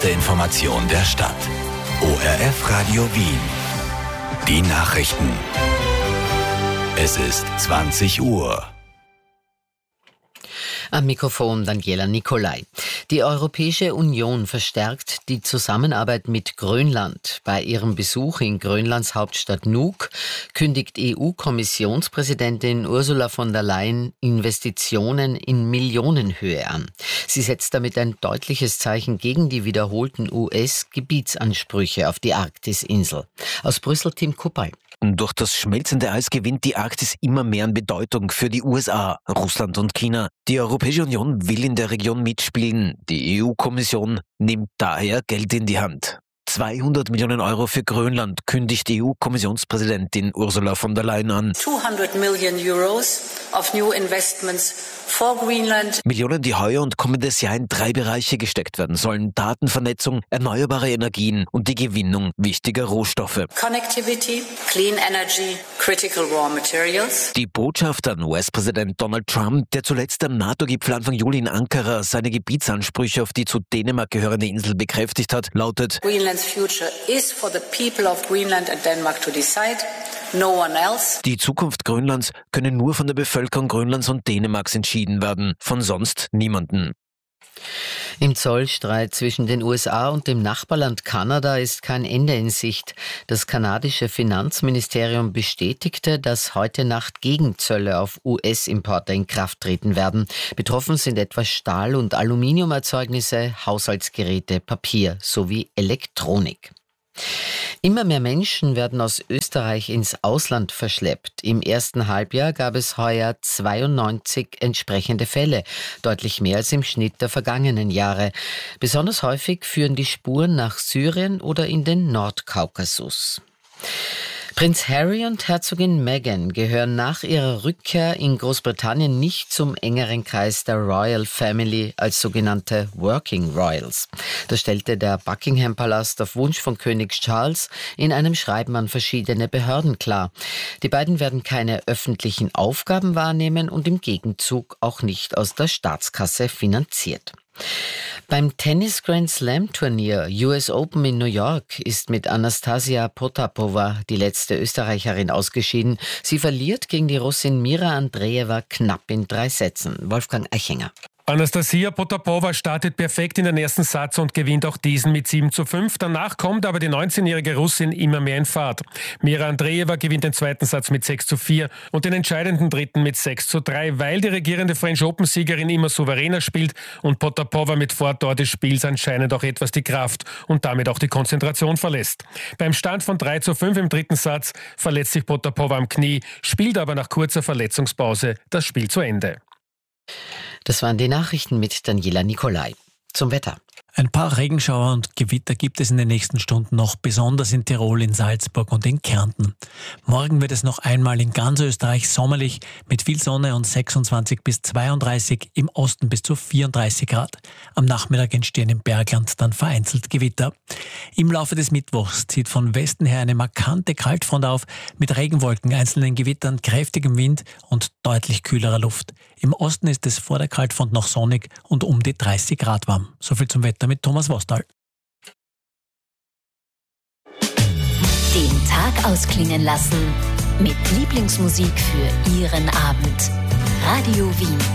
Information der Stadt. ORF Radio Wien. Die Nachrichten. Es ist 20 Uhr. Am Mikrofon Daniela Nicolai. Die Europäische Union verstärkt die Zusammenarbeit mit Grönland. Bei ihrem Besuch in Grönlands Hauptstadt Nuuk kündigt EU-Kommissionspräsidentin Ursula von der Leyen Investitionen in Millionenhöhe an. Sie setzt damit ein deutliches Zeichen gegen die wiederholten US-Gebietsansprüche auf die Arktisinsel. Aus Brüssel Tim Kuppay. Durch das schmelzende Eis gewinnt die Arktis immer mehr an Bedeutung für die USA, Russland und China. Die Europäische Union will in der Region mitspielen. Die EU-Kommission nimmt daher Geld in die Hand. 200 Millionen Euro für Grönland kündigt EU-Kommissionspräsidentin Ursula von der Leyen an. 200 Million Euros of new investments for Greenland. Millionen, die heuer und kommendes Jahr in 3 Bereiche gesteckt werden sollen: Datenvernetzung, erneuerbare Energien und die Gewinnung wichtiger Rohstoffe. Connectivity, clean energy, critical raw materials. Die Botschaft an US-Präsident Donald Trump, der zuletzt am NATO-Gipfel Anfang Juli in Ankara seine Gebietsansprüche auf die zu Dänemark gehörende Insel bekräftigt hat, lautet: Greenland's future is for the people of Greenland and Denmark to decide. No one else. Die Zukunft Grönlands könne nur von der Bevölkerung Grönlands und Dänemarks entschieden werden, von sonst niemanden. Im Zollstreit zwischen den USA und dem Nachbarland Kanada ist kein Ende in Sicht. Das kanadische Finanzministerium bestätigte, dass heute Nacht Gegenzölle auf US-Importe in Kraft treten werden. Betroffen sind etwa Stahl- und Aluminiumerzeugnisse, Haushaltsgeräte, Papier sowie Elektronik. Immer mehr Menschen werden aus Österreich ins Ausland verschleppt. Im ersten Halbjahr gab es heuer 92 entsprechende Fälle, deutlich mehr als im Schnitt der vergangenen Jahre. Besonders häufig führen die Spuren nach Syrien oder in den Nordkaukasus. Prinz Harry und Herzogin Meghan gehören nach ihrer Rückkehr in Großbritannien nicht zum engeren Kreis der Royal Family als sogenannte Working Royals. Das stellte der Buckingham Palast auf Wunsch von König Charles in einem Schreiben an verschiedene Behörden klar. Die beiden werden keine öffentlichen Aufgaben wahrnehmen und im Gegenzug auch nicht aus der Staatskasse finanziert. Beim Tennis Grand Slam Turnier US Open in New York ist mit Anastasia Potapova die letzte Österreicherin ausgeschieden. Sie verliert gegen die Russin Mira Andreeva knapp in 3 Sätzen. Wolfgang Eichinger. Anastasia Potapova startet perfekt in den ersten Satz und gewinnt auch diesen mit 7:5. Danach kommt aber die 19-jährige Russin immer mehr in Fahrt. Mira Andreeva gewinnt den zweiten Satz mit 6:4 und den entscheidenden dritten mit 6:3, weil die regierende French Open-Siegerin immer souveräner spielt und Potapova mit Fortdauer des Spiels anscheinend auch etwas die Kraft und damit auch die Konzentration verlässt. Beim Stand von 3:5 im dritten Satz verletzt sich Potapova am Knie, spielt aber nach kurzer Verletzungspause das Spiel zu Ende. Das waren die Nachrichten mit Daniela Nicolai. Zum Wetter. Ein paar Regenschauer und Gewitter gibt es in den nächsten Stunden noch, besonders in Tirol, in Salzburg und in Kärnten. Morgen wird es noch einmal in ganz Österreich sommerlich mit viel Sonne und 26 bis 32, im Osten bis zu 34 Grad. Am Nachmittag entstehen im Bergland dann vereinzelt Gewitter. Im Laufe des Mittwochs zieht von Westen her eine markante Kaltfront auf, mit Regenwolken, einzelnen Gewittern, kräftigem Wind und deutlich kühlerer Luft. Im Osten ist es vor der Kaltfront noch sonnig und um die 30 Grad warm. Soviel zum Wetter mit Thomas Wostal. Den Tag ausklingen lassen mit Lieblingsmusik für Ihren Abend. Radio Wien.